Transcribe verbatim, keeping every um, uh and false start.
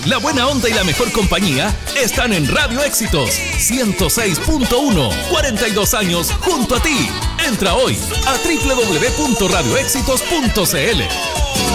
La buena onda y la mejor compañía están en Radio Éxitos ciento seis punto uno. cuarenta y dos años junto a ti. Entra hoy a doble u doble u doble u punto radio éxitos punto c l.